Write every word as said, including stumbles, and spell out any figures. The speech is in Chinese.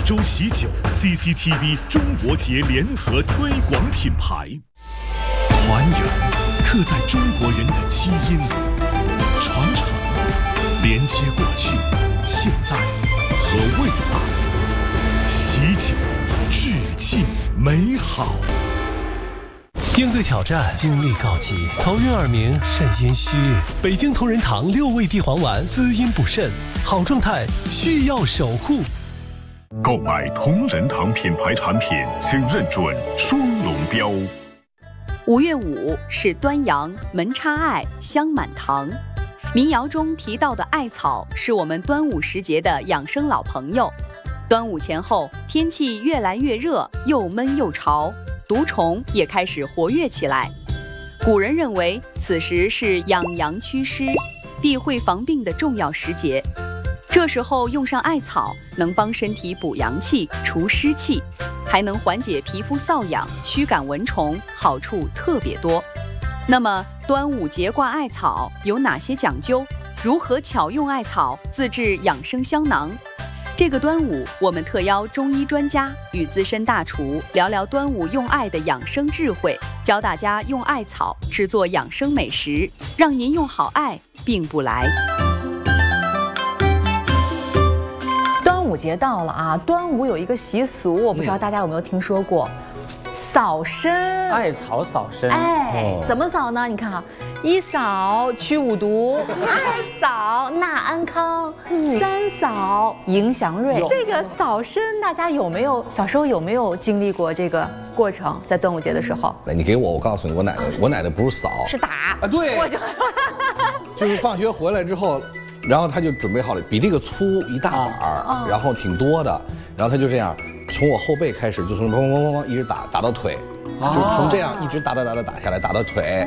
州喜酒 C C T V 中国节联合推广品牌，还原刻在中国人的基因里，传承连接过去、现在和未来，喜酒致敬美好。 应对挑战，精力告急，头晕耳鸣，肾阴虚。北京同仁堂六味地黄丸，滋阴补肾，好状态需要守护。 购买同仁堂品牌产品，请认准双龙标。 五月五是端阳，门插艾，香满堂。民谣中提到的艾草，是我们端午时节的养生老朋友。端午前后，天气越来越热，又闷又潮。毒虫也开始活跃起来。古人认为此时是养阳祛湿、避讳防病的重要时节。这时候用上艾草，能帮身体补阳气、除湿气，还能缓解皮肤瘙痒、驱赶蚊虫，好处特别多。那么端午节挂艾草有哪些讲究？如何巧用艾草自制养生香囊？这个端午，我们特邀中医专家与资深大厨聊聊端午用艾的养生智慧，教大家用艾草制作养生美食，让您用好艾病不来。 端午节到了啊！端午有一个习俗，我不知道大家有没有听说过，扫身。 艾草扫身， 哎，哦、怎么扫呢？你看啊，一扫去五毒，二扫纳安康，嗯、三扫迎祥瑞。这个扫身，大家有没有小时候有没有经历过这个过程？在端午节的时候， 你给我，我告诉你，我奶奶，我奶奶不是扫， 是打啊，对， 我就就是放学回来之后。然后他就准备好了，比这个粗一大板儿，啊、然后挺多的。然后他就这样，从我后背开始，就从砰砰砰砰一直打打到腿，啊、就从这样一直打打打打打下来，打到腿。